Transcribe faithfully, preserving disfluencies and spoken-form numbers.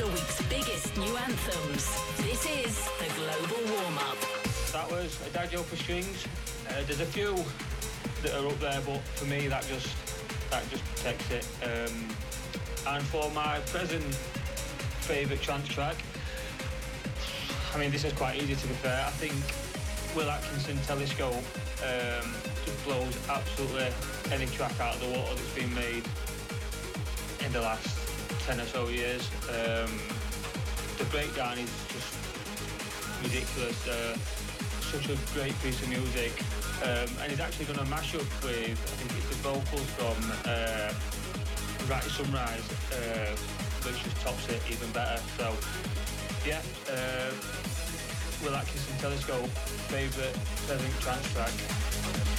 the week's biggest new anthems. This is the Global Warm-Up. That was Adagio for Strings. Uh, there's a few that are up there, but for me that just that just takes it. Um, and for my present favourite trance track, I mean, this is quite easy to be fair. I think Will Atkinson Telescope um, just blows absolutely any track out of the water that's been made in the last ten or so years. Um, the breakdown is just ridiculous. Uh, such a great piece of music. Um, and he's actually done a mashup with, I think it's the vocals from uh, Ratty Sunrise, uh, which just tops it even better. So, yeah, uh, Will Atkinson Telescope, favourite present trance track.